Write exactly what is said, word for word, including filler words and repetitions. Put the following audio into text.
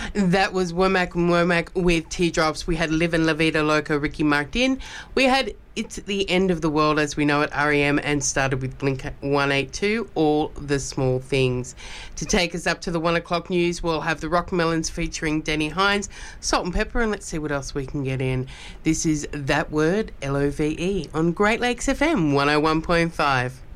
That was Womack and Womack with Teardrops. We had Live and La Vida Loca, Ricky Martin. We had It's the End of the World as We Know It, R E M, and started with Blink one eighty-two, All the Small Things. To take us up to the one o'clock news, we'll have the Rock Melons featuring Denny Hines, Salt and Pepper, and let's see what else we can get in. This is That Word, L O V E, on Great Lakes F M one oh one point five.